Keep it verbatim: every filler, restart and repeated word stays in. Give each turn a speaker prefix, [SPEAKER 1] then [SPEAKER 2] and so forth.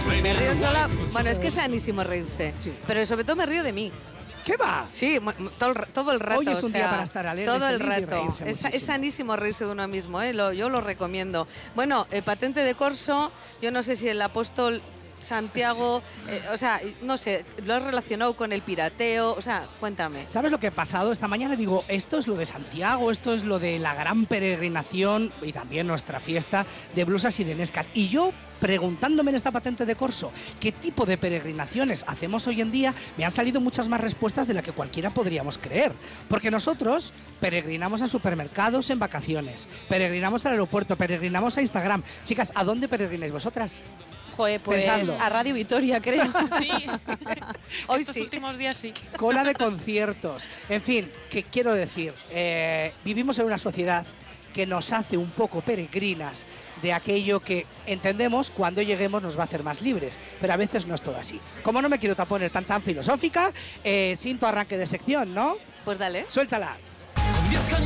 [SPEAKER 1] Me río sola. Bueno, es que es sanísimo reírse.
[SPEAKER 2] Sí.
[SPEAKER 1] Pero sobre todo me río de mí.
[SPEAKER 2] ¿Qué va?
[SPEAKER 1] Sí, todo el, todo el rato.
[SPEAKER 2] Hoy es un
[SPEAKER 1] o sea,
[SPEAKER 2] día para estar alegre,
[SPEAKER 1] todo el
[SPEAKER 2] feliz y
[SPEAKER 1] rato.
[SPEAKER 2] reírse
[SPEAKER 1] Es, es
[SPEAKER 2] muchísimo.
[SPEAKER 1] sanísimo reírse de uno mismo, ¿eh? Lo, yo lo recomiendo. Bueno, eh, patente de corso, yo no sé si el apóstol Santiago, eh, o sea, no sé, lo has relacionado con el pirateo, o sea, cuéntame.
[SPEAKER 2] ¿Sabes lo que ha pasado? Esta mañana digo, esto es lo de Santiago, esto es lo de la gran peregrinación y también nuestra fiesta de blusas y de nescas. Y yo, preguntándome en esta patente de corso qué tipo de peregrinaciones hacemos hoy en día, me han salido muchas más respuestas de las que cualquiera podríamos creer. Porque nosotros peregrinamos a supermercados en vacaciones, peregrinamos al aeropuerto, peregrinamos a Instagram. Chicas, ¿a dónde peregrináis vosotras?
[SPEAKER 3] Joder, pues
[SPEAKER 2] Pensadlo.
[SPEAKER 3] a Radio Vitoria, creo.
[SPEAKER 4] Sí,
[SPEAKER 1] Hoy
[SPEAKER 4] estos
[SPEAKER 1] sí.
[SPEAKER 4] últimos días sí.
[SPEAKER 2] Cola de conciertos. En fin, ¿qué quiero decir? Eh, vivimos en una sociedad que nos hace un poco peregrinas de aquello que entendemos cuando lleguemos nos va a hacer más libres, pero a veces no es todo así. Como no me quiero poner tan tan filosófica, eh, siento arranque de sección, ¿no?
[SPEAKER 1] Pues dale.
[SPEAKER 2] Suéltala.
[SPEAKER 5] Con diez cañones